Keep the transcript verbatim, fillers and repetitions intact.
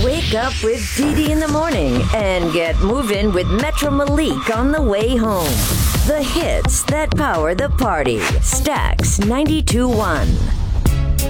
Wake up with Dee Dee in the morning and get moving with Metro Malik on the way home. The hits that power the party. Stax ninety-two point one.